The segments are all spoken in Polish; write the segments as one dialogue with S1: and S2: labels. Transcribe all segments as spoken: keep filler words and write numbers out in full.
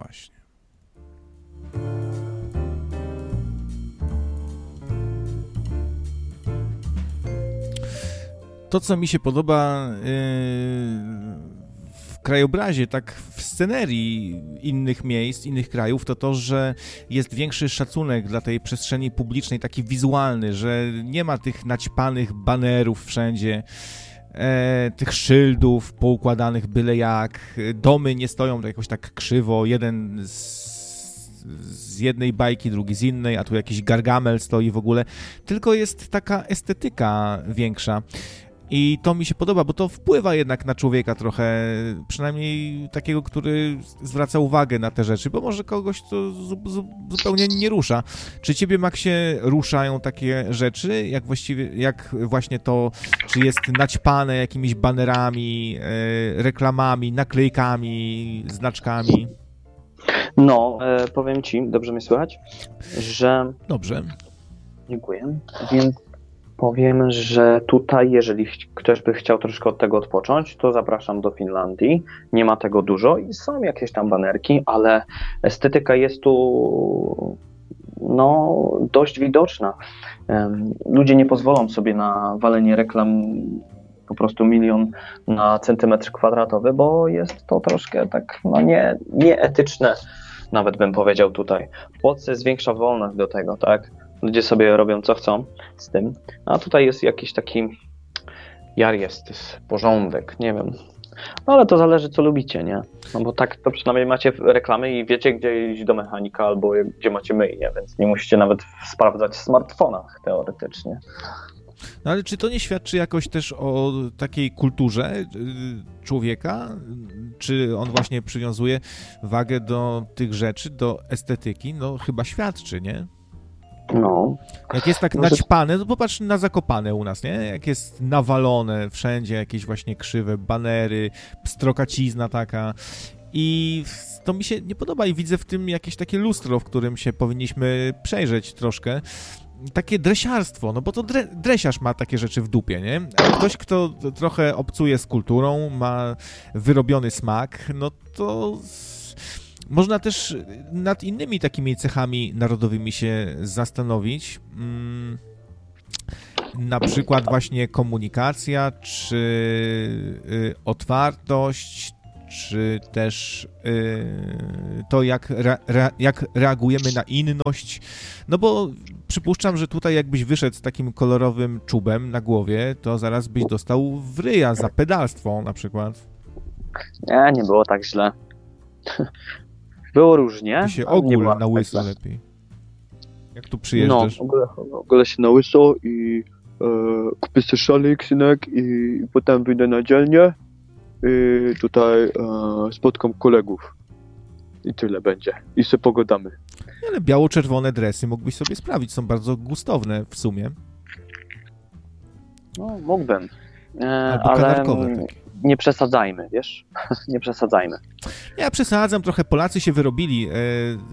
S1: właśnie. To, co mi się podoba yy, w krajobrazie, tak w scenerii innych miejsc, innych krajów, to to, że jest większy szacunek dla tej przestrzeni publicznej, taki wizualny, że nie ma tych naćpanych banerów wszędzie, e, tych szyldów poukładanych byle jak, domy nie stoją jakoś tak krzywo, jeden z z jednej bajki, drugi z innej, a tu jakiś Gargamel stoi w ogóle, tylko jest taka estetyka większa. I to mi się podoba, bo to wpływa jednak na człowieka trochę, przynajmniej takiego, który zwraca uwagę na te rzeczy, bo może kogoś to zupełnie nie rusza. Czy ciebie, Maxie, ruszają takie rzeczy, jak właściwie, jak właśnie to, czy jest naćpane jakimiś banerami, reklamami, naklejkami, znaczkami?
S2: No, e, powiem ci, dobrze mnie słychać, że...
S1: Dobrze.
S2: Dziękuję. Więc powiem, że tutaj, jeżeli ktoś by chciał troszkę od tego odpocząć, to zapraszam do Finlandii. Nie ma tego dużo i są jakieś tam banerki, ale estetyka jest tu no, dość widoczna. Ludzie nie pozwolą sobie na walenie reklam po prostu milion na centymetr kwadratowy, bo jest to troszkę tak no nie, nieetyczne, nawet bym powiedział tutaj. W Polsce jest większa wolność do tego, tak? Ludzie sobie robią co chcą z tym, a tutaj jest jakiś taki jar jest, jest porządek, nie wiem. No ale to zależy, co lubicie, nie? No bo tak to przynajmniej macie reklamy i wiecie, gdzie iść do mechanika albo gdzie macie myjnię, więc nie musicie nawet sprawdzać w smartfonach teoretycznie.
S1: No ale czy to nie świadczy jakoś też o takiej kulturze człowieka? Czy on właśnie przywiązuje wagę do tych rzeczy, do estetyki? No chyba świadczy, nie?
S2: No.
S1: Jak jest tak Może... naćpane, to popatrz na Zakopane u nas, nie? Jak jest nawalone wszędzie, jakieś właśnie krzywe banery, pstrokacizna taka. I to mi się nie podoba i widzę w tym jakieś takie lustro, w którym się powinniśmy przejrzeć troszkę. Takie dresiarstwo, no bo to dre, dresiarz ma takie rzeczy w dupie, nie? A ktoś, kto trochę obcuje z kulturą, ma wyrobiony smak, no to można też nad innymi takimi cechami narodowymi się zastanowić. Hmm. Na przykład właśnie komunikacja, czy y, otwartość, czy też y, to, jak, re, re, jak reagujemy na inność. No bo przypuszczam, że tutaj jakbyś wyszedł z takim kolorowym czubem na głowie, to zaraz byś dostał w ryja za pedalstwo na przykład.
S2: Nie, nie było tak źle. Było różnie.
S1: Ty się ogól na łyso tak lepiej. Jak tu przyjeżdżasz?
S2: No, w ogóle, w ogóle się na łyso i e, kupię sobie szalik, synek, i potem wyjdę na dzielnię i tutaj e, spotkam kolegów. I tyle będzie. I sobie pogadamy.
S1: Ale biało-czerwone dresy mógłbyś sobie sprawić. Są bardzo gustowne w sumie.
S2: No, mógłbym. E,
S1: Albo
S2: ale
S1: kanarkowe takie.
S2: Nie przesadzajmy, wiesz? Nie przesadzajmy.
S1: Ja przesadzam, trochę Polacy się wyrobili. E,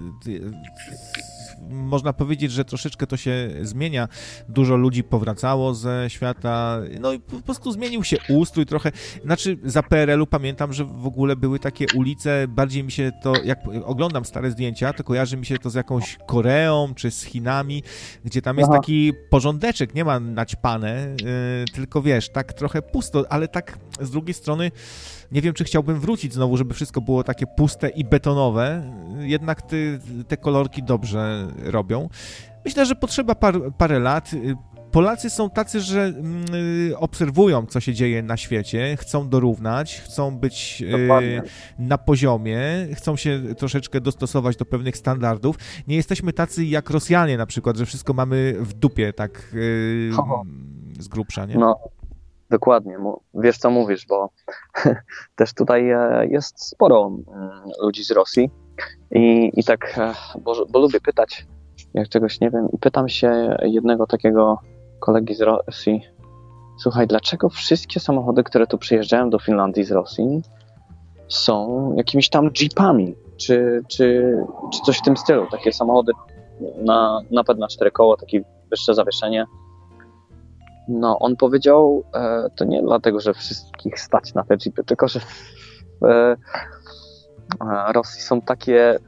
S1: można powiedzieć, że troszeczkę to się zmienia. Dużo ludzi powracało ze świata, no i po prostu zmienił się ustrój trochę. Znaczy za P R L-u pamiętam, że w ogóle były takie ulice, bardziej mi się to, jak oglądam stare zdjęcia, to kojarzy mi się to z jakąś Koreą czy z Chinami, gdzie tam jest Aha. taki porządeczek, nie ma naćpane, yy, tylko wiesz, tak trochę pusto, ale tak z drugiej strony nie wiem, czy chciałbym wrócić znowu, żeby wszystko było takie puste i betonowe. Jednak ty, te kolorki dobrze robią. Myślę, że potrzeba par, parę lat. Polacy są tacy, że mm, obserwują, co się dzieje na świecie, chcą dorównać, chcą być y, na poziomie, chcą się troszeczkę dostosować do pewnych standardów. Nie jesteśmy tacy jak Rosjanie na przykład, że wszystko mamy w dupie, tak y, z grubsza, nie?
S2: No. Dokładnie, wiesz co mówisz, bo też tutaj jest sporo ludzi z Rosji i, i tak, bo, bo lubię pytać, jak czegoś nie wiem, i pytam się jednego takiego kolegi z Rosji, słuchaj, dlaczego wszystkie samochody, które tu przyjeżdżają do Finlandii z Rosji, są jakimiś tam jeepami, czy, czy, czy coś w tym stylu, takie samochody na napęd na cztery koła, takie wyższe zawieszenie. No, on powiedział, e, to nie dlatego, że wszystkich stać na te jeepy, tylko że w, e, Rosji są takie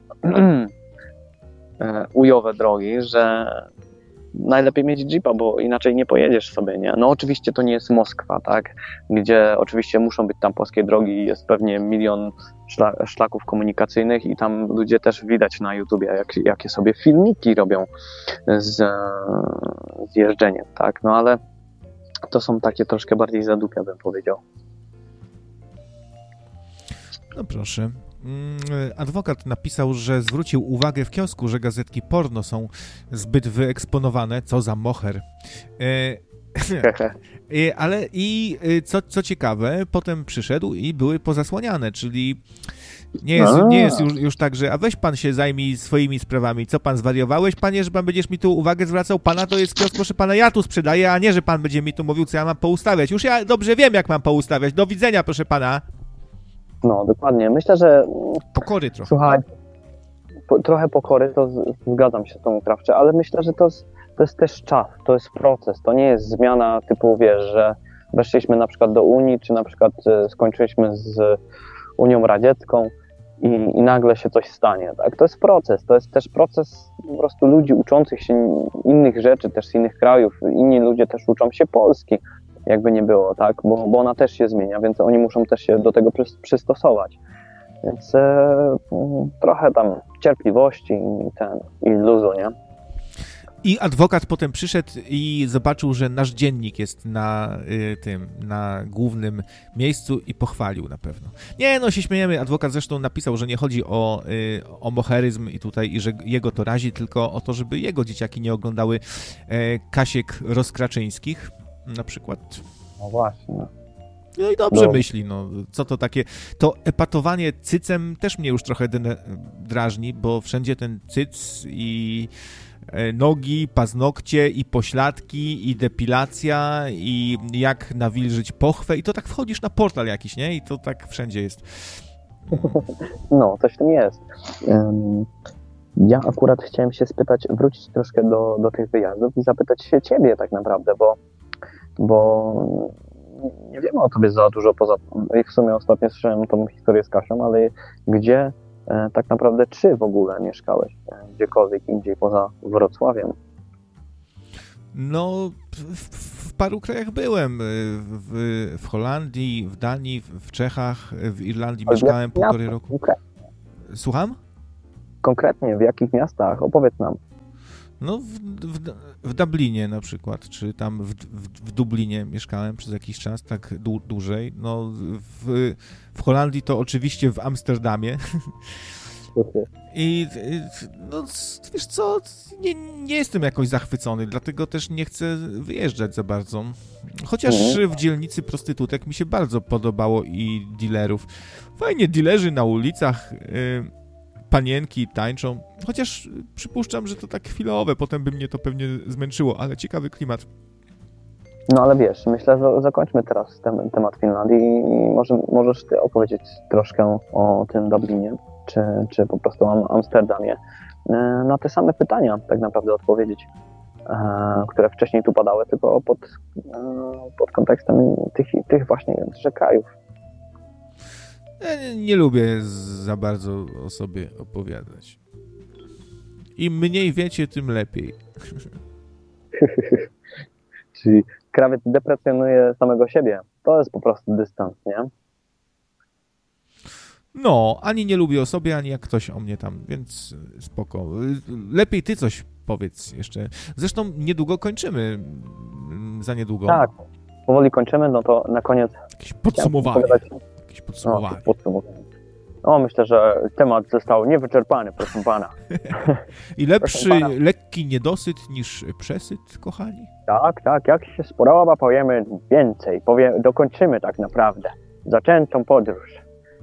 S2: ujowe drogi, że najlepiej mieć jeepa, bo inaczej nie pojedziesz sobie, nie? No oczywiście to nie jest Moskwa, tak? Gdzie oczywiście muszą być tam polskie drogi, jest pewnie milion szla- szlaków komunikacyjnych i tam ludzie też widać na YouTubie, jak, jakie sobie filmiki robią z, z jeżdżeniem, tak? No ale to są takie troszkę bardziej zadupia, bym powiedział.
S1: No proszę. Adwokat napisał, że zwrócił uwagę w kiosku, że gazetki porno są zbyt wyeksponowane. Co za moher. E, ale i co, co ciekawe, potem przyszedł i były pozasłaniane, czyli nie jest, nie jest już, już tak, że a weź pan się zajmij swoimi sprawami. Co pan zwariowałeś, panie, że pan będziesz mi tu uwagę zwracał? Pana to jest kiosk, proszę pana, ja tu sprzedaję, a nie, że pan będzie mi tu mówił, co ja mam poustawiać. Już ja dobrze wiem, jak mam poustawiać. Do widzenia, proszę pana.
S2: No, dokładnie. Myślę, że...
S1: Pokory trochę.
S2: Słuchaj, po, trochę pokory, to z, zgadzam się z tą Krawcze, ale myślę, że to jest, to jest też czas, to jest proces, to nie jest zmiana typu, wiesz, że weszliśmy na przykład do Unii, czy na przykład skończyliśmy z Unią Radziecką i, i nagle się coś stanie, tak? To jest proces, to jest też proces po prostu ludzi uczących się innych rzeczy, też z innych krajów, inni ludzie też uczą się Polski, jakby nie było, tak? Bo, bo ona też się zmienia, więc oni muszą też się do tego przystosować. Więc e, trochę tam cierpliwości i, ten, i luzu, nie?
S1: I adwokat potem przyszedł i zobaczył, że nasz dziennik jest na y, tym, na głównym miejscu i pochwalił na pewno. Nie, no się śmiejemy, adwokat zresztą napisał, że nie chodzi o, y, o moheryzm i tutaj, i że jego to razi, tylko o to, żeby jego dzieciaki nie oglądały y, Kasiek Rozkraczyńskich na przykład.
S2: No właśnie.
S1: No i dobrze
S2: no.
S1: myśli, no co to takie, to epatowanie cycem też mnie już trochę drażni, bo wszędzie ten cyc i nogi, paznokcie i pośladki i depilacja i jak nawilżyć pochwę i to tak wchodzisz na portal jakiś, nie? I to tak wszędzie jest.
S2: No, coś w tym jest. Um, ja akurat chciałem się spytać, wrócić troszkę do, do tych wyjazdów i zapytać się ciebie tak naprawdę, bo bo nie wiemy o tobie za dużo poza... I w sumie ostatnio słyszałem tą historię z Kasią, ale gdzie e, tak naprawdę, czy w ogóle mieszkałeś e, gdziekolwiek indziej poza Wrocławiem?
S1: No, w, w paru krajach byłem. W, w Holandii, w Danii, w Czechach, w Irlandii ale mieszkałem półtorej roku.
S2: Konkretnie?
S1: Słucham?
S2: Konkretnie, w jakich miastach? Opowiedz nam.
S1: No w, w, w Dublinie na przykład, czy tam w, w, w Dublinie mieszkałem przez jakiś czas, tak dłu, dłużej. No w, w Holandii to oczywiście w Amsterdamie. I no wiesz co, nie, nie jestem jakoś zachwycony, dlatego też nie chcę wyjeżdżać za bardzo. Chociaż w dzielnicy prostytutek mi się bardzo podobało i dealerów. Fajnie, dealerzy na ulicach, y, panienki tańczą, chociaż przypuszczam, że to tak chwilowe, potem by mnie to pewnie zmęczyło, ale ciekawy klimat.
S2: No ale wiesz, myślę, że zakończmy teraz ten temat Finlandii i może, możesz ty opowiedzieć troszkę o tym Dublinie, czy, czy po prostu o Amsterdamie. Na te same pytania tak naprawdę odpowiedzieć, które wcześniej tu padały, tylko pod, pod kontekstem tych, tych właśnie że krajów.
S1: Ja nie, nie lubię za bardzo o sobie opowiadać. Im mniej wiecie, tym lepiej.
S2: Czyli krawiec deprecjonuje samego siebie. To jest po prostu dystans, nie?
S1: No, ani nie lubię o sobie, ani jak ktoś o mnie tam, więc spoko. Lepiej ty coś powiedz jeszcze. Zresztą niedługo kończymy. Za niedługo.
S2: Tak, powoli kończymy, no to na koniec...
S1: Jakieś podsumowanie. Jakieś podsumowanie.
S2: No, podsumowanie. O, myślę, że temat został niewyczerpany, proszę pana.
S1: I lepszy pana. Lekki niedosyt niż przesyt, kochani?
S2: Tak, tak, jak się spodoba, powiemy więcej. Powie, dokończymy tak naprawdę zaczętą podróż.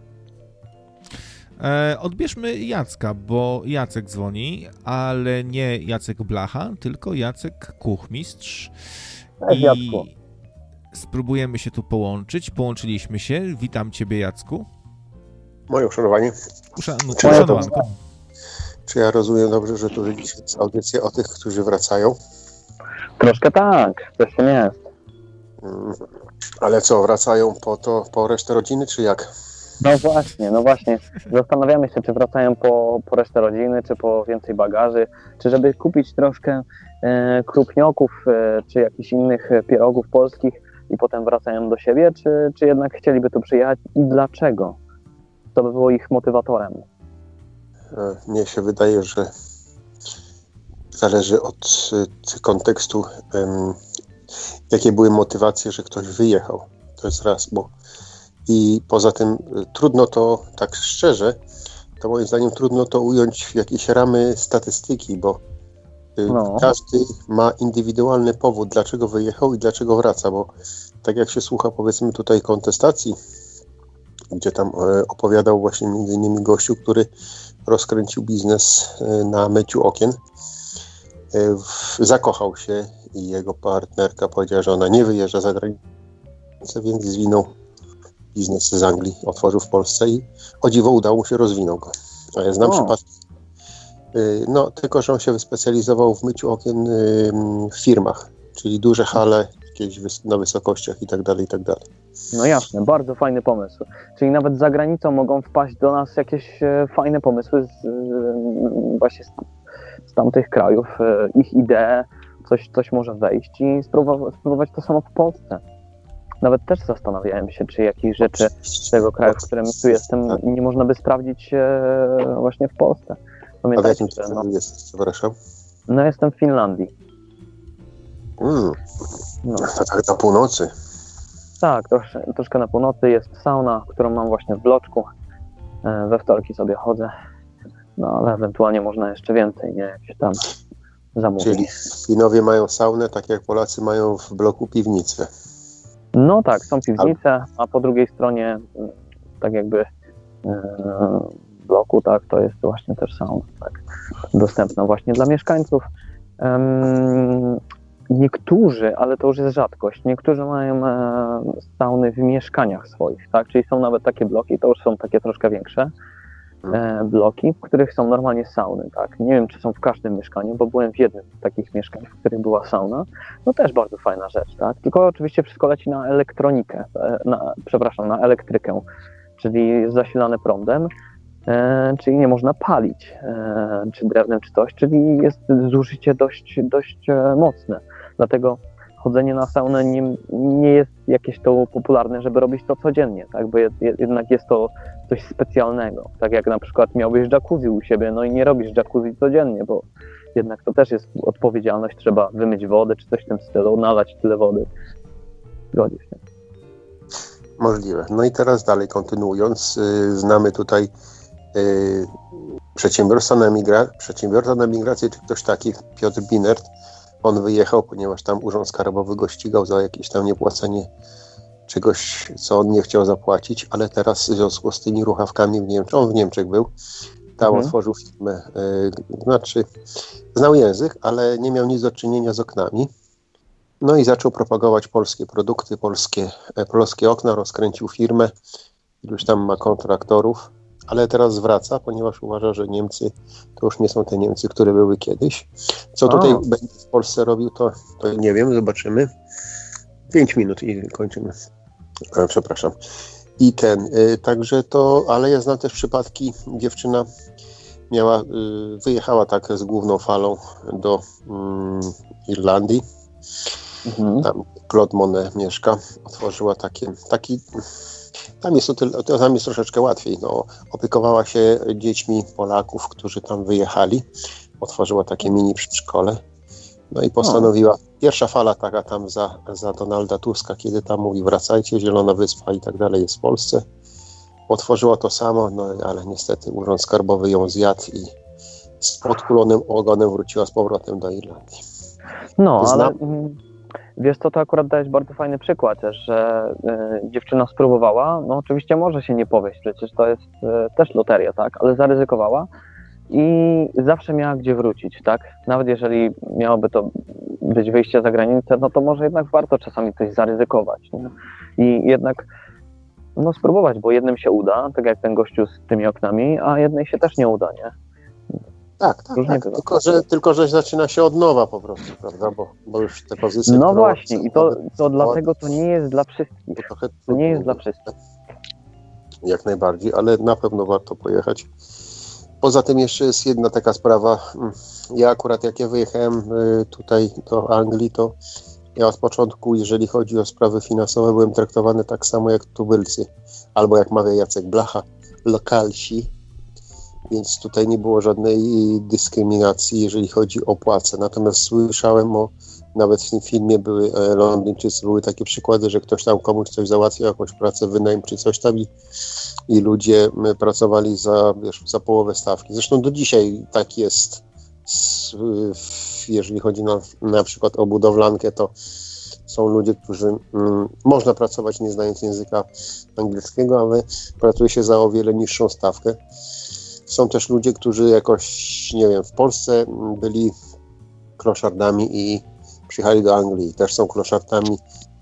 S1: E, odbierzmy Jacka, bo Jacek dzwoni, ale nie Jacek Blacha, tylko Jacek Kuchmistrz.
S2: Cześć,
S1: I
S2: Jacku.
S1: Spróbujemy się tu połączyć. Połączyliśmy się. Witam ciebie, Jacku.
S3: Moje uszanowanie.
S1: Uszan-
S3: czy,
S1: uszanowanko.
S3: Czy ja rozumiem dobrze, że tu dzisiaj jest audycja o tych, którzy wracają?
S2: Troszkę tak, coś w tym jest.
S3: Hmm. Ale co, wracają po to, po resztę rodziny, czy jak?
S2: No właśnie, no właśnie. Zastanawiamy się, czy wracają po, po resztę rodziny, czy po więcej bagaży, czy żeby kupić troszkę e, krupnioków, e, czy jakichś innych pierogów polskich i potem wracają do siebie, czy, czy jednak chcieliby tu przyjechać i dlaczego? Co by było ich motywatorem?
S3: Mnie się wydaje, że zależy od y, kontekstu, ym, jakie były motywacje, że ktoś wyjechał. To jest raz, bo i poza tym y, trudno to, tak szczerze, to moim zdaniem trudno to ująć w jakieś ramy statystyki, bo y,
S2: No.
S3: każdy ma indywidualny powód, dlaczego wyjechał i dlaczego wraca, bo tak jak się słucha, powiedzmy tutaj kontestacji, gdzie tam y, opowiadał właśnie między innymi gościu, który rozkręcił biznes y, na myciu okien, w, zakochał się i jego partnerka powiedziała, że ona nie wyjeżdża za granicę, więc zwinął biznes z Anglii, otworzył w Polsce i o dziwo udało mu się, rozwinął go. A ja znam
S2: O.
S3: przypadki, no tylko, że on się wyspecjalizował w myciu okien w firmach, czyli duże hale jakieś wys- na wysokościach i tak dalej, i tak dalej.
S2: No jasne, bardzo fajny pomysł. Czyli nawet za granicą mogą wpaść do nas jakieś e, fajne pomysły z, e, właśnie z, z tamtych krajów, e, ich idee, coś, coś może wejść i spróbować, spróbować to samo w Polsce. Nawet też zastanawiałem się, czy jakichś rzeczy z tego kraju, w którym tu jestem, nie można by sprawdzić e, właśnie w Polsce.
S3: A w
S2: Pamiętajcie,
S3: jakim
S2: że no,
S3: kraju jesteś, przepraszam?
S2: no jestem w Finlandii.
S3: Mm,
S2: No.
S3: tak na północy.
S2: Tak, troszkę, troszkę na północy jest sauna, którą mam właśnie w bloczku. E, We wtorki sobie chodzę. No ale ewentualnie można jeszcze więcej, nie? Jakieś tam zamówić.
S3: Czyli Finowie mają saunę, tak jak Polacy mają w bloku piwnicę.
S2: No tak, są piwnice, a po drugiej stronie m, tak jakby e, bloku, tak, to jest właśnie też sauna, tak, dostępna właśnie dla mieszkańców. Em, Niektórzy, ale to już jest rzadkość, niektórzy mają e, sauny w mieszkaniach swoich, tak? Czyli są nawet takie bloki, to już są takie troszkę większe e, bloki, w których są normalnie sauny, tak? Nie wiem, czy są w każdym mieszkaniu, bo byłem w jednym z takich mieszkań, w którym była sauna. No też bardzo fajna rzecz, tak? Tylko oczywiście wszystko leci na elektronikę, e, na, przepraszam, na elektrykę, czyli jest zasilane prądem, e, czyli nie można palić, e, czy drewnem, czy coś, czyli jest zużycie dość, dość e, mocne. Dlatego chodzenie na saunę nie, nie jest jakieś to popularne, żeby robić to codziennie, tak? Bo je, jednak jest to coś specjalnego. Tak jak na przykład miałbyś jacuzzi u siebie, no i nie robisz jacuzzi codziennie, bo jednak to też jest odpowiedzialność, trzeba wymyć wodę, czy coś w tym stylu, nalać tyle wody. Zgodzisz się?
S3: Możliwe. No i teraz dalej kontynuując, yy, znamy tutaj yy, przedsiębiorca na, migra- przedsiębiorca na migracji, czy ktoś taki, Piotr Binert. On wyjechał, ponieważ tam Urząd Skarbowy go ścigał za jakieś tam niepłacenie czegoś, co on nie chciał zapłacić, ale teraz w związku z tymi ruchawkami w Niemczech, on w Niemczech był, tam
S2: Mhm.
S3: otworzył firmę, yy, znaczy znał język, ale nie miał nic do czynienia z oknami. No i zaczął propagować polskie produkty, polskie, e, polskie okna, rozkręcił firmę, już tam ma kontraktorów, ale teraz wraca, ponieważ uważa, że Niemcy to już nie są te Niemcy, które były kiedyś. Co tutaj
S2: A.
S3: będzie w Polsce robił, to, to nie wiem, zobaczymy. Pięć minut i kończymy. E, przepraszam. I ten, y, także to, ale ja znam też przypadki, dziewczyna miała, y, wyjechała tak z główną falą do mm, Irlandii.
S2: Mhm.
S3: Tam Claude Monet mieszka, otworzyła takie, taki, tam jest, o tyle, tam jest troszeczkę łatwiej, no, opiekowała się dziećmi Polaków, którzy tam wyjechali, otworzyła takie mini przedszkole, no i postanowiła, pierwsza fala taka tam za, za Donalda Tuska, kiedy tam mówi wracajcie, Zielona Wyspa i tak dalej jest w Polsce, otworzyła to samo, no ale niestety Urząd Skarbowy ją zjadł i z podkulonym ogonem wróciła z powrotem do Irlandii.
S2: No, ale
S3: Znam.
S2: mm, wiesz co, to akurat dałeś bardzo fajny przykład też, że y, dziewczyna spróbowała, no oczywiście może się nie powieść, przecież to jest y, też loteria, tak, ale zaryzykowała i zawsze miała gdzie wrócić, tak, nawet jeżeli miałoby to być wyjście za granicę, no to może jednak warto czasami coś zaryzykować, nie? I jednak no spróbować, bo jednym się uda, tak jak ten gościu z tymi oknami, a jednej się też nie uda, nie?
S3: Tak, tak,
S2: Różnie
S3: tak.
S2: bywa.
S3: Tylko, że, tylko, że zaczyna się od nowa po prostu, prawda, bo, bo już te pozycje...
S2: No
S3: które
S2: właśnie, i to,
S3: ładne,
S2: to dlatego to nie jest dla wszystkich.
S3: to trochę
S2: To nie jest dla
S3: trudniej.
S2: wszystkich.
S3: jak najbardziej, ale na pewno warto pojechać. Poza tym jeszcze jest jedna taka sprawa. Ja akurat jak ja wyjechałem tutaj do Anglii, to ja od początku, jeżeli chodzi o sprawy finansowe, byłem traktowany tak samo jak tubylcy, albo jak mawia Jacek Blacha, lokalsi, więc tutaj nie było żadnej dyskryminacji, jeżeli chodzi o płace. Natomiast słyszałem o, nawet w tym filmie były Londyńczycy, były takie przykłady, że ktoś tam komuś coś załatwiał, jakąś pracę, wynajem czy coś tam i, i ludzie pracowali za, wiesz, za połowę stawki. Zresztą do dzisiaj tak jest, jeżeli chodzi na, na przykład o budowlankę, to są ludzie, którzy mm, można pracować nie znając języka angielskiego, ale pracuje się za o wiele niższą stawkę. Są też ludzie, którzy jakoś, nie wiem, w Polsce byli kloszardami i przyjechali do Anglii, też są kloszardami.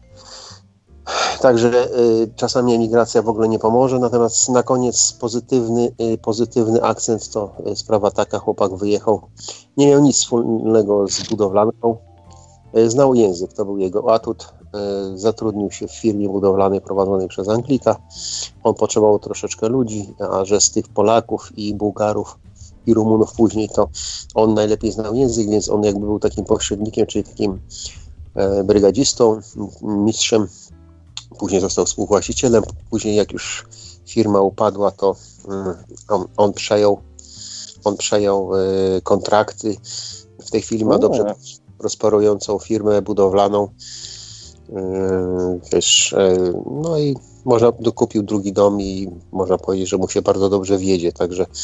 S3: Także y, czasami emigracja w ogóle nie pomoże, natomiast na koniec pozytywny, y, pozytywny akcent to y, sprawa taka, chłopak wyjechał, nie miał nic wspólnego z budowlanką, y, znał język, to był jego atut, y, zatrudnił się w firmie budowlanej prowadzonej przez Anglika, on potrzebował troszeczkę ludzi, a że z tych Polaków i Bułgarów i Rumunów później, to on najlepiej znał język, więc on jakby był takim pośrednikiem, czyli takim y, brygadzistą, mistrzem. Później został współwłaścicielem, później jak już firma upadła, to on, on przejął, on przejął y, kontrakty. W tej chwili ma dobrze prosperującą firmę budowlaną. Y, wiesz, y, no i można, dokupił drugi dom i można powiedzieć, że mu się bardzo dobrze wiedzie, także y,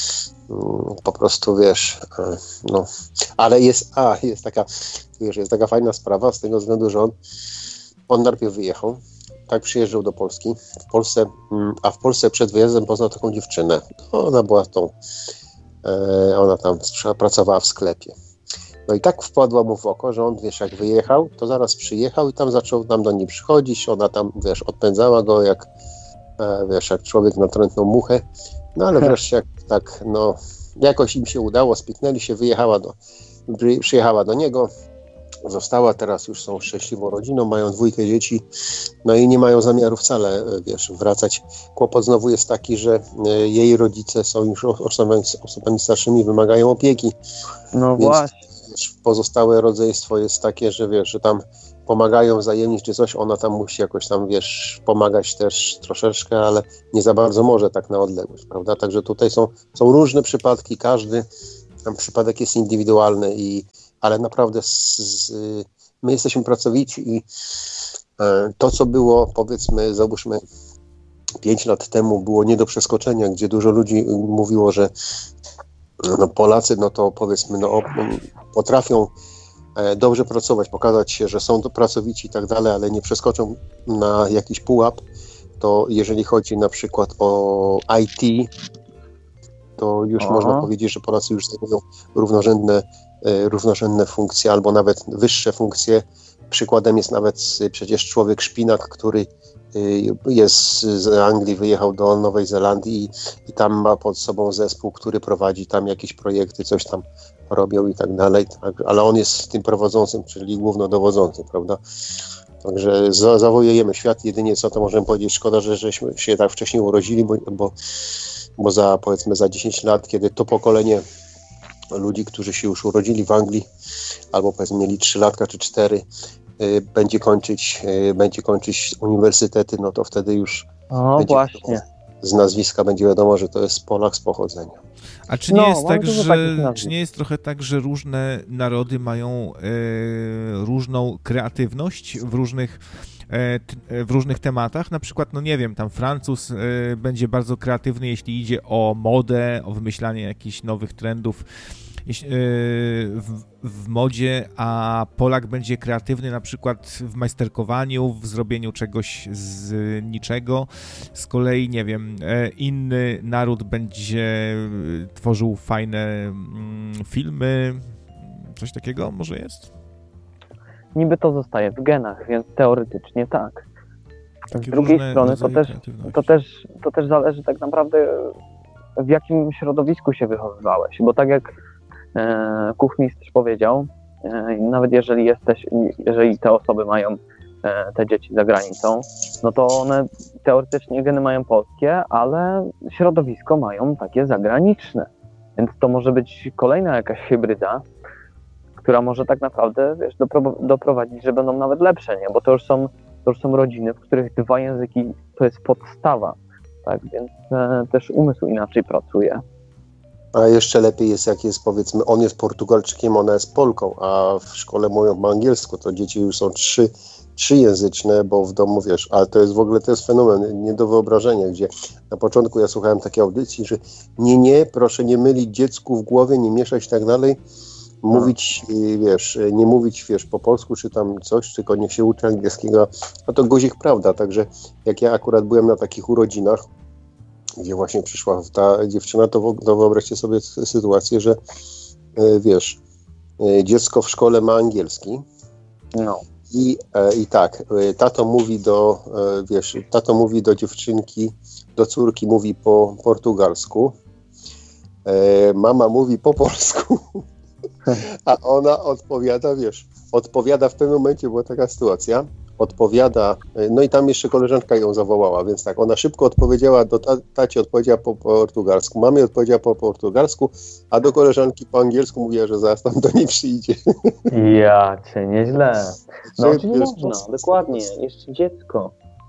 S3: po prostu wiesz, y, no, ale jest, a, jest taka, wiesz, jest taka fajna sprawa z tego względu, że on, on najpierw wyjechał. Tak przyjeżdżał do Polski, w Polsce, a w Polsce przed wyjazdem poznał taką dziewczynę. Ona była tą, e, ona tam pracowała w sklepie. No i tak wpadła mu w oko, że on, wiesz, jak wyjechał, to zaraz przyjechał i tam zaczął tam do niej przychodzić. Ona tam, wiesz, odpędzała go jak, e, wiesz, jak człowiek natrętną muchę. No ale wreszcie jak tak, no, jakoś im się udało, spiknęli się, wyjechała do, przyjechała do niego. Została, teraz już są szczęśliwą rodziną, mają dwójkę dzieci, no i nie mają zamiaru wcale, wiesz, wracać. Kłopot znowu jest taki, że jej rodzice są już osobami, osobami starszymi, wymagają opieki.
S2: No
S3: więc,
S2: właśnie.
S3: Wiesz, pozostałe rodzeństwo jest takie, że wiesz, że tam pomagają wzajemnie czy coś, ona tam musi jakoś tam, wiesz, pomagać też troszeczkę, ale nie za bardzo może tak na odległość, prawda? Także tutaj są, są różne przypadki, każdy tam przypadek jest indywidualny i ale naprawdę z, z, my jesteśmy pracowici i e, to, co było, powiedzmy, załóżmy pięć lat temu, było nie do przeskoczenia, gdzie dużo ludzi mówiło, że no, Polacy, no to powiedzmy, no, potrafią e, dobrze pracować, pokazać się, że są to pracowici i tak dalej, ale nie przeskoczą na jakiś pułap, to jeżeli chodzi na przykład o I T, to już Aha. można powiedzieć, że Polacy już zajmują równorzędne równorzędne funkcje, albo nawet wyższe funkcje. Przykładem jest nawet przecież człowiek Szpinak, który jest z Anglii, wyjechał do Nowej Zelandii i, i tam ma pod sobą zespół, który prowadzi tam jakieś projekty, coś tam robią i tak dalej, tak, ale on jest tym prowadzącym, czyli głównodowodzącym, prawda? Także za, zawojujemy świat, jedynie co to możemy powiedzieć, szkoda, że żeśmy się tak wcześniej urodzili, bo, bo, bo za powiedzmy za dziesięć lat, kiedy to pokolenie ludzi, którzy się już urodzili w Anglii, albo powiedzmy mieli trzy latka czy cztery, y, będzie kończyć y, będzie kończyć uniwersytety, no to wtedy już
S2: o,
S3: będzie
S2: właśnie.
S3: Wiadomo, z nazwiska będzie wiadomo, że to jest Polak z pochodzenia.
S1: A czy nie
S2: no,
S1: jest tak, że czy nie jest trochę tak, że różne narody mają y, różną kreatywność w różnych w różnych tematach, na przykład, no nie wiem, tam Francuz y, będzie bardzo kreatywny, jeśli idzie o modę, o wymyślanie jakichś nowych trendów jeśli, y, w, w modzie, a Polak będzie kreatywny na przykład w majsterkowaniu, w zrobieniu czegoś z niczego. Z kolei, nie wiem, y, inny naród będzie tworzył fajne y, filmy, coś takiego może jest?
S2: Niby to zostaje w genach, więc teoretycznie tak. Z drugiej strony to też, to, też, to też zależy tak naprawdę, w jakim środowisku się wychowywałeś, bo tak jak e, kuchmistrz powiedział, e, nawet jeżeli jesteś, jeżeli te osoby mają te dzieci za granicą, no to one teoretycznie geny mają polskie, ale środowisko mają takie zagraniczne. Więc to może być kolejna jakaś hybryda, która może tak naprawdę, wiesz, dopro- doprowadzić, że będą nawet lepsze, nie? Bo to już są, to już są rodziny, w których dwa języki to jest podstawa, tak? Więc e, też umysł inaczej pracuje.
S3: A jeszcze lepiej jest, jak jest, powiedzmy, on jest Portugalczykiem, ona jest Polką, a w szkole mówią po angielsku, to dzieci już są trzy, trzyjęzyczne, bo w domu, wiesz, ale to jest w ogóle, to jest fenomen, nie do wyobrażenia, gdzie na początku ja słuchałem takiej audycji, że nie, nie, proszę nie mylić dziecku w głowie, nie mieszać i tak dalej, mówić, wiesz, nie mówić, wiesz, po polsku czy tam coś, tylko niech się uczy angielskiego, a to guzik prawda, także jak ja akurat byłem na takich urodzinach, gdzie właśnie przyszła ta dziewczyna, to, to wyobraźcie sobie sytuację, że wiesz, dziecko w szkole ma angielski,
S2: no.
S3: I, i tak, tato mówi do, wiesz, tato mówi do dziewczynki, do córki mówi po portugalsku, mama mówi po polsku, a ona odpowiada, wiesz, odpowiada w pewnym momencie, była taka sytuacja, odpowiada, no i tam jeszcze koleżanka ją zawołała, więc tak, ona szybko odpowiedziała, do ta, taci odpowiedziała po portugalsku, mamie odpowiedziała po portugalsku, a do koleżanki po angielsku mówiła, że zaraz tam do niej przyjdzie.
S2: Ja cię, nieźle. No
S3: Że,
S2: czy nie
S3: wiesz,
S2: można, dokładnie, jeszcze dziecko.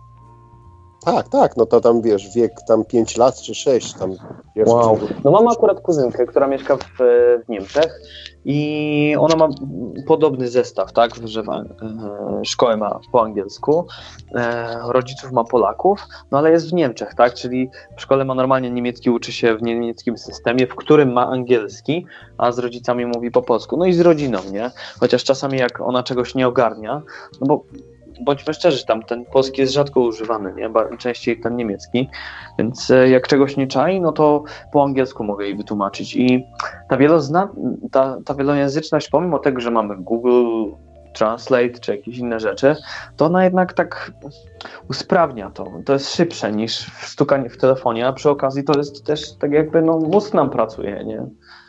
S3: Tak, tak, no to tam wiesz, wiek tam pięć lat czy sześć tam.
S2: Wow. No mam akurat kuzynkę, która mieszka w, w Niemczech i ona ma podobny zestaw, tak, że e, szkołę ma po angielsku, e, rodziców ma Polaków, no ale jest w Niemczech, tak, czyli w szkole ma normalnie niemiecki, uczy się w niemieckim systemie, w którym ma angielski, a z rodzicami mówi po polsku, no i z rodziną, nie, chociaż czasami jak ona czegoś nie ogarnia, no bo bądźmy szczerzy, tam ten polski jest rzadko używany, nie? Częściej ten niemiecki, więc jak czegoś nie czai, no to po angielsku mogę jej wytłumaczyć i ta, wielozna, ta, ta wielojęzyczność, pomimo tego, że mamy Google Translate czy jakieś inne rzeczy, to ona jednak tak usprawnia to, to jest szybsze niż stukanie w telefonie, a przy okazji to jest też tak jakby no, mózg nam pracuje, nie?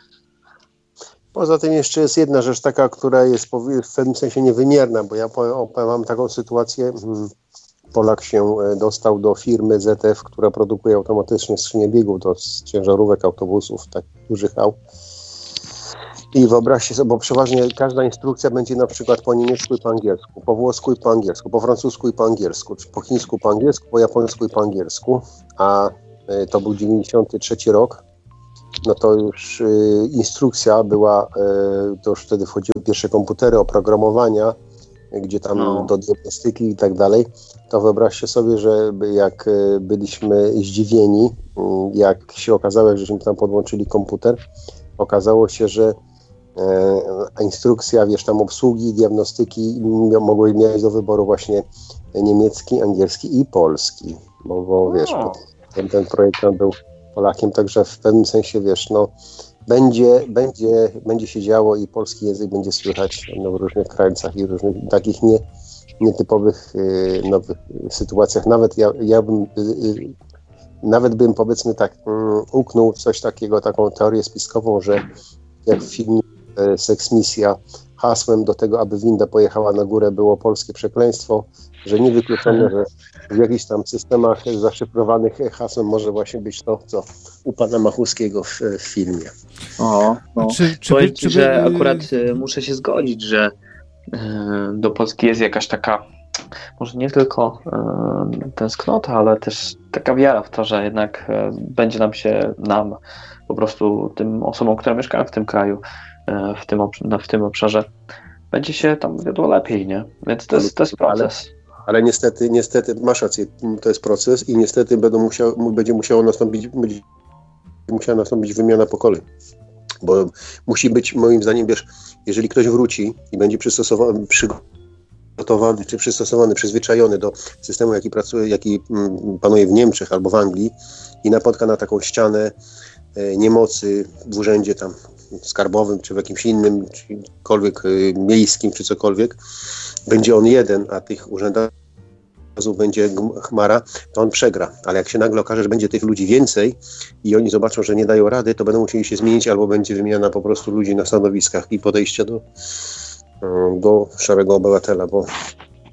S3: Poza tym jeszcze jest jedna rzecz taka, która jest w pewnym sensie niewymierna, bo ja mam taką sytuację, Polak się dostał do firmy Z F, która produkuje automatycznie skrzynie biegów do ciężarówek, autobusów, takich dużych aut. I wyobraźcie sobie, bo przeważnie każda instrukcja będzie na przykład po niemiecku i po angielsku, po włosku i po angielsku, po francusku i po angielsku, czy po chińsku po angielsku, po japońsku i po angielsku, a to był dziewięćdziesiąty trzeci rok. No to już y, instrukcja była, y, to już wtedy wchodziły pierwsze komputery, oprogramowania, gdzie tam no. do diagnostyki i tak dalej, to wyobraźcie sobie, że jak y, byliśmy zdziwieni, y, jak się okazało, żeśmy tam podłączyli komputer, okazało się, że y, instrukcja, wiesz, tam obsługi, diagnostyki mogły mieć do wyboru właśnie niemiecki, angielski i polski, bo, bo wiesz, no. ten, ten projekt tam był Polakiem, także w pewnym sensie, wiesz, no, będzie, będzie, będzie się działo i polski język będzie słychać no, w różnych krańcach i różnych takich nie, nietypowych y, nowych sytuacjach. Nawet ja, ja bym, y, y, nawet bym powiedzmy tak y, uknął coś takiego, taką teorię spiskową, że jak w filmie y, Seks Misja hasłem do tego, aby winda pojechała na górę, było polskie przekleństwo, że niewykluczone, że w jakichś tam systemach zaszyfrowanych hasłem może właśnie być to, co u pana Machulskiego w, w filmie.
S2: O, no.
S1: Czy, czy,
S2: Powiem
S1: czy,
S2: ci, że akurat y, muszę się zgodzić, że y, do Polski jest jakaś taka, może nie tylko y, tęsknota, ale też taka wiara w to, że jednak y, będzie nam się, nam, po prostu tym osobom, które mieszkają w tym kraju, y, w, tym, w tym obszarze, będzie się tam wiodło lepiej, nie? Więc to jest, to jest proces.
S3: Ale niestety, niestety, masz rację, to jest proces i niestety będą musiał, będzie musiało nastąpić, będzie musiała nastąpić wymiana pokoleń. Bo musi być, moim zdaniem, wiesz, jeżeli ktoś wróci i będzie przystosowany, przygotowany, czy przystosowany, przyzwyczajony do systemu, jaki pracuje, jaki panuje w Niemczech albo w Anglii i napotka na taką ścianę e, niemocy w urzędzie tam skarbowym, czy w jakimś innym, czykolwiek e, miejskim, czy cokolwiek, będzie on jeden, a tych urzędów będzie chmara, to on przegra. Ale jak się nagle okaże, że będzie tych ludzi więcej i oni zobaczą, że nie dają rady, to będą musieli się zmienić, albo będzie wymiana po prostu ludzi na stanowiskach i podejście do, do szarego obywatela, bo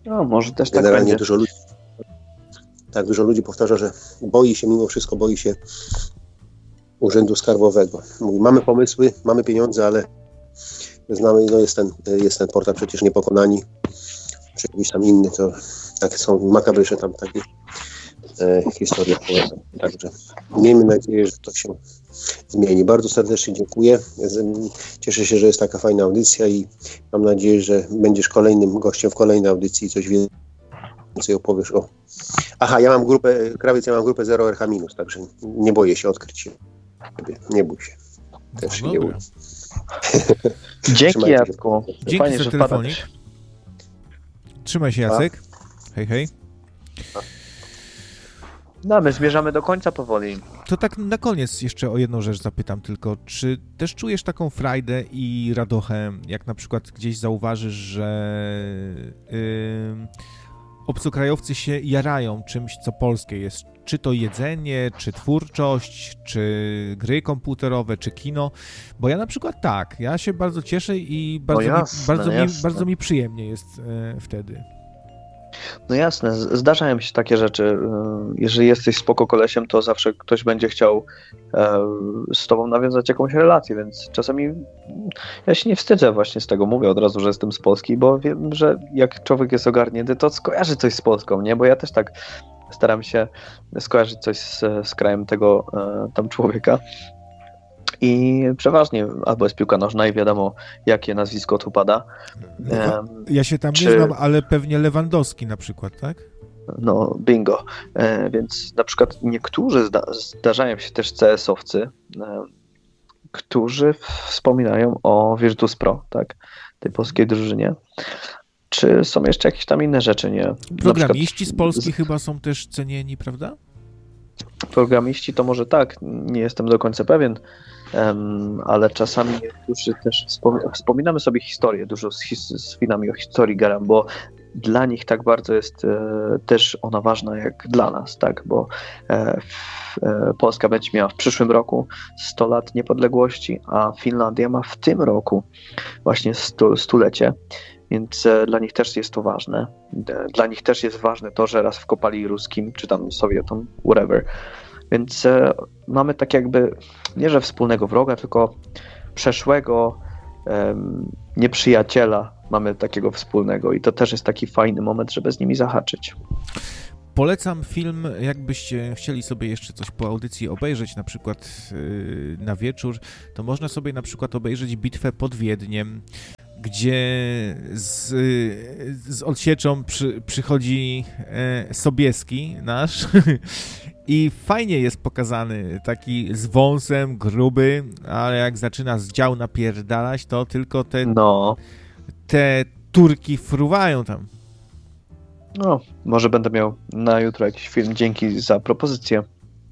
S2: No, może też
S3: Generalnie
S2: tak będzie.
S3: dużo ludzi, tak, dużo ludzi powtarza, że boi się, mimo wszystko boi się Urzędu Skarbowego. Mówi, mamy pomysły, mamy pieniądze, ale znamy, no jest ten, jest ten portal przecież Niepokonani, czy jakiś tam inny, to tak są makabryczne tam takie e, historie. Także miejmy nadzieję, że to się zmieni. Bardzo serdecznie dziękuję. Cieszę się, że jest taka fajna audycja i mam nadzieję, że będziesz kolejnym gościem w kolejnej audycji i coś więcej opowiesz o... Aha, ja mam grupę, Krawiec, ja mam grupę zero R H minus, także nie boję się odkryć się. Nie bój się. Też się nie bój.
S2: Dzięki, Jacku.
S1: Dzięki
S2: Fajnie,
S1: za
S2: że
S1: telefonik.
S2: wpadasz.
S1: Trzymaj się, Jacek. Hej, hej.
S2: No, my zmierzamy do końca powoli.
S1: To tak na koniec jeszcze o jedną rzecz zapytam tylko. Czy też czujesz taką frajdę i radochę, jak na przykład gdzieś zauważysz, że yy, obcokrajowcy się jarają czymś, co polskie jest? Czy to jedzenie, czy twórczość, czy gry komputerowe, czy kino? Bo ja na przykład tak, ja się bardzo cieszę i bardzo,
S2: No jasne,
S1: mi, bardzo,
S2: jasne.
S1: mi, bardzo mi przyjemnie jest yy, wtedy.
S2: No jasne, z- zdarzają się takie rzeczy. Yy, Jeżeli jesteś spoko kolesiem, to zawsze ktoś będzie chciał e, z tobą nawiązać jakąś relację, więc czasami mm, ja się nie wstydzę właśnie z tego. Mówię od razu, że jestem z Polski, bo wiem, że jak człowiek jest ogarnięty, to skojarzy coś z Polską, nie? Bo ja też tak staram się skojarzyć coś z, z krajem tego e, tam człowieka. I przeważnie albo jest piłka nożna i wiadomo, jakie nazwisko tu pada.
S1: Lewa-
S2: Em,
S1: ja się tam
S2: czy-
S1: nie znam, ale pewnie Lewandowski na przykład, tak?
S2: No, bingo. E, więc na przykład niektórzy zda, zdarzają się też C S-owcy, e, którzy wspominają o Virtus Pro, tak? Tej polskiej drużynie. Czy są jeszcze jakieś tam inne rzeczy, nie? Na
S1: Programiści z
S2: przykład-
S1: Polski chyba są też cenieni, prawda?
S2: Programiści to może tak, nie jestem do końca pewien, em, ale czasami niektórzy też wspom- wspominamy sobie historię, dużo z, his- z filmami o historii garam, bo dla nich tak bardzo jest e, też ona ważna jak dla nas, tak, bo e, w, e, Polska będzie miała w przyszłym roku sto lat niepodległości, a Finlandia ma w tym roku właśnie stu, stulecie, więc e, dla nich też jest to ważne. E, Dla nich też jest ważne to, że raz wkopali ruskim, czy tam Sowietom, whatever. Więc e, mamy tak jakby, nie że wspólnego wroga, tylko przeszłego em, nieprzyjaciela mamy takiego wspólnego i to też jest taki fajny moment, żeby z nimi zahaczyć.
S1: Polecam film, jakbyście chcieli sobie jeszcze coś po audycji obejrzeć, na przykład yy, na wieczór, to można sobie na przykład obejrzeć Bitwę pod Wiedniem, gdzie z, z odsieczą przy, przychodzi e, Sobieski nasz i fajnie jest pokazany, taki z wąsem, gruby, ale jak zaczyna z dział napierdalać, to tylko te,
S2: No,
S1: te turki fruwają tam.
S2: no, może będę miał na jutro jakiś film. Dzięki za propozycję.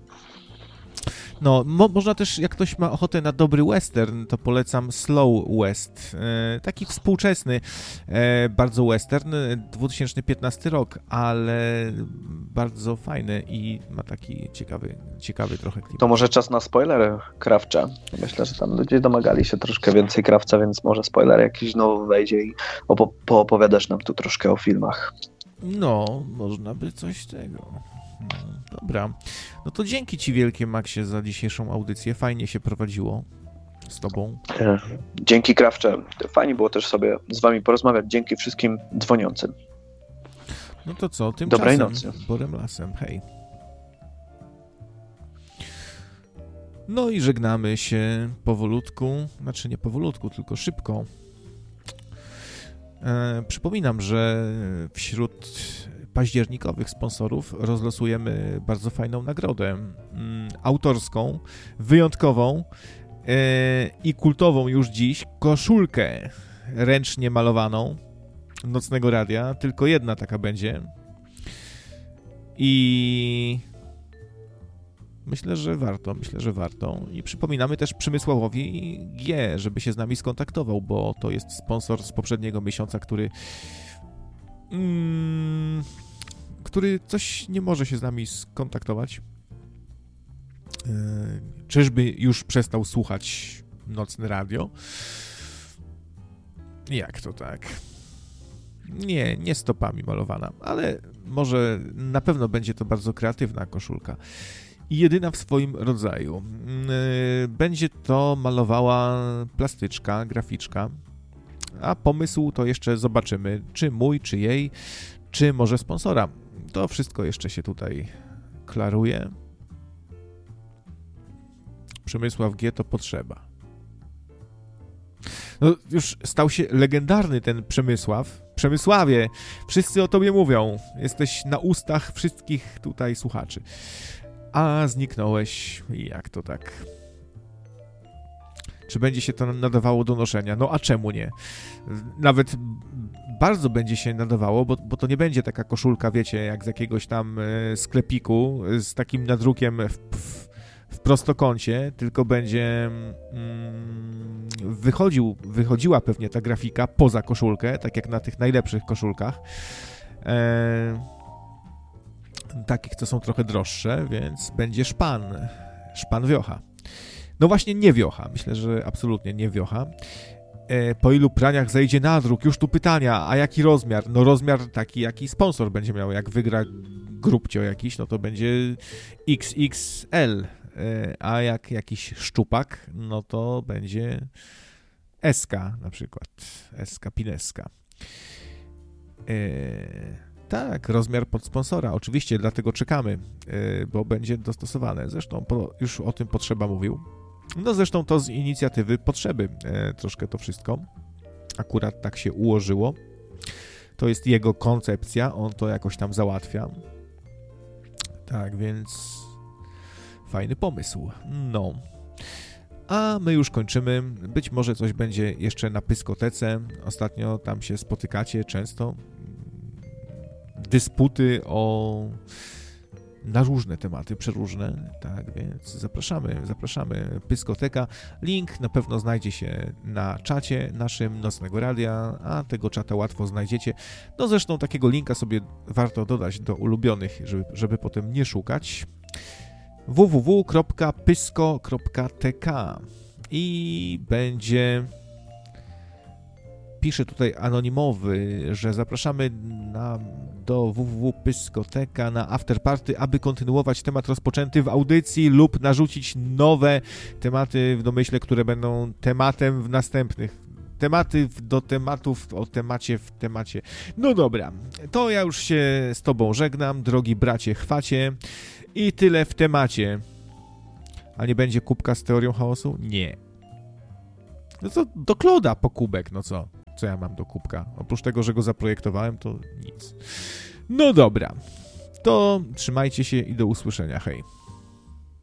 S1: No, mo- można też, jak ktoś ma ochotę na dobry western, to polecam Slow West. E, taki współczesny, e, bardzo western, dwa tysiące piętnasty rok, ale bardzo fajny i ma taki ciekawy, ciekawy trochę klimat.
S2: To może czas na spoilery Krawcza. Myślę, że tam ludzie domagali się troszkę więcej Krawca, więc może spoiler jakiś znowu wejdzie i opo- poopowiadasz nam tu troszkę o filmach.
S1: No, można by coś tego. No, dobra. No to dzięki ci wielkie, Maxie, za dzisiejszą audycję. Fajnie się prowadziło z tobą.
S2: Dzięki Krawcze. Fajnie było też sobie z wami porozmawiać. Dzięki wszystkim dzwoniącym.
S1: No to co, tymczasem
S2: Dobrej nocy.
S1: Borem lasem, hej. No i żegnamy się powolutku, znaczy nie powolutku, tylko szybko. E, przypominam, że wśród październikowych sponsorów rozlosujemy bardzo fajną nagrodę mm, autorską, wyjątkową e, i kultową już dziś koszulkę ręcznie malowaną Nocnego Radia, tylko jedna taka będzie i myślę, że warto, myślę, że warto i przypominamy też Przemysławowi G, żeby się z nami skontaktował, bo to jest sponsor z poprzedniego miesiąca, który mm, który coś nie może się z nami skontaktować. Yy, czyżby już przestał słuchać Nocne Radio? Jak to tak? Nie, nie stopami malowana, ale może na pewno będzie to bardzo kreatywna koszulka. I jedyna w swoim rodzaju. Będzie to malowała plastyczka, graficzka, a pomysł to jeszcze zobaczymy, czy mój, czy jej, czy może sponsora. To wszystko jeszcze się tutaj klaruje. Przemysław G. to potrzeba. No już stał się legendarny ten Przemysław. Przemysławie, wszyscy o tobie mówią. Jesteś na ustach wszystkich tutaj słuchaczy. A zniknąłeś. Jak to tak? Czy będzie się to nadawało do noszenia? No a czemu nie? Nawet bardzo będzie się nadawało, bo, bo to nie będzie taka koszulka, wiecie, jak z jakiegoś tam sklepiku z takim nadrukiem w, w, w prostokącie, tylko będzie mm, wychodził, wychodziła pewnie ta grafika poza koszulkę, tak jak na tych najlepszych koszulkach. E, takich, co są trochę droższe, więc będzie szpan. Szpan wiocha. No właśnie nie wiocha. Myślę, że absolutnie nie wiocha. E, po ilu praniach zejdzie nadruk? Już tu pytania, a jaki rozmiar? No rozmiar taki, jaki sponsor będzie miał. Jak wygra grupcio jakiś, no to będzie X X L. E, a jak jakiś szczupak, no to będzie S K na przykład. S K Pineska. E, Tak, rozmiar pod sponsora. Oczywiście, dlatego czekamy, yy, bo będzie dostosowane. Zresztą po, już o tym Potrzeba mówił. No zresztą to z inicjatywy Potrzeby yy, troszkę to wszystko. Akurat tak się ułożyło. To jest jego koncepcja, on to jakoś tam załatwia. Tak, więc fajny pomysł. No. A my już kończymy. Być może coś będzie jeszcze na Pyskotece. Ostatnio tam się spotykacie często. Dysputy o na różne tematy, przeróżne, tak, więc zapraszamy, zapraszamy, Pyskoteka. Link na pewno znajdzie się na czacie naszym Nocnego Radia, a tego czata łatwo znajdziecie. No zresztą takiego linka sobie warto dodać do ulubionych, żeby, żeby potem nie szukać. w w w kropka pysko kropka t k i będzie... Pisze tutaj anonimowy, że zapraszamy na, do w w w kropka pyskoteka na afterparty, aby kontynuować temat rozpoczęty w audycji lub narzucić nowe tematy w domyśle, które będą tematem w następnych. Tematy do tematów o temacie w temacie. No dobra, to ja już się z tobą żegnam, drogi bracie chwacie, i tyle w temacie. A nie będzie kubka z teorią chaosu? Nie. No to do Kloda po kubek, no co? Co ja mam do kubka? Oprócz tego, że go zaprojektowałem, to nic. No dobra. To trzymajcie się i do usłyszenia. Hej.